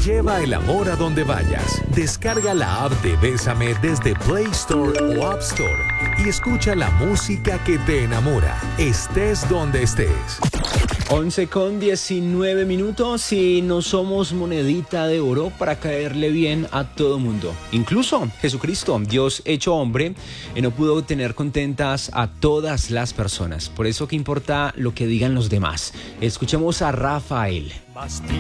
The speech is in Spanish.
Lleva el amor a donde vayas. Descarga la app de Bésame desde Play Store o App Store y escucha la música que te enamora, estés donde estés. 11:19 y no somos monedita de oro para caerle bien a todo mundo. Incluso Jesucristo, Dios hecho hombre, no pudo tener contentas a todas las personas. Por eso que importa lo que digan los demás. Escuchemos a Rafael. Bastille